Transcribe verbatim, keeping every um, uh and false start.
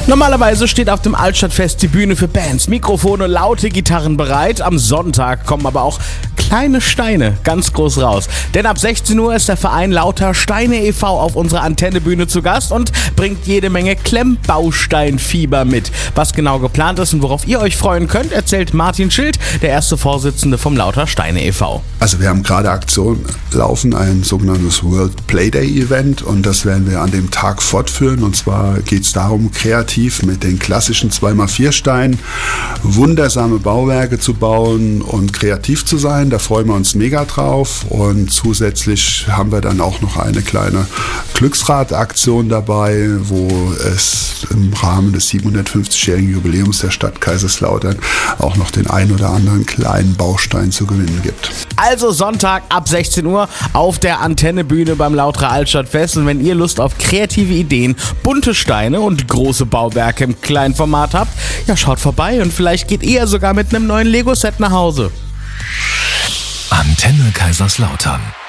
Normalerweise steht auf dem Altstadtfest die Bühne für Bands, Mikrofone, laute Gitarren bereit. Am Sonntag kommen aber auch kleine Steine ganz groß raus. Denn ab sechzehn Uhr ist der Verein Lauter Steine e V auf unserer Antennebühne zu Gast und bringt jede Menge Klemmbausteinfieber mit. Was genau geplant ist und worauf ihr euch freuen könnt, erzählt Martin Schild, der erste Vorsitzende vom Lauter Steine e V. Also wir haben gerade Aktion laufen, ein sogenanntes World Playday Event, und das werden wir an dem Tag fortführen. Und zwar geht es darum, kreativ mit den klassischen zwei mal vier Steinen wundersame Bauwerke zu bauen und kreativ zu sein. Da freuen wir uns mega drauf. Und zusätzlich haben wir dann auch noch eine kleine Glücksrad-Aktion dabei, wo es im Rahmen des siebenhundertfünfzigjährigen Jubiläums der Stadt Kaiserslautern auch noch den ein oder anderen kleinen Baustein zu gewinnen gibt. Also Sonntag ab sechzehn Uhr auf der Antennebühne beim Lauterer Altstadtfest. Und wenn ihr Lust auf kreative Ideen, bunte Steine und große Bauwerke im kleinen Format habt, ja, schaut vorbei und vielleicht geht ihr sogar mit einem neuen Lego-Set nach Hause. Antenne Kaiserslautern.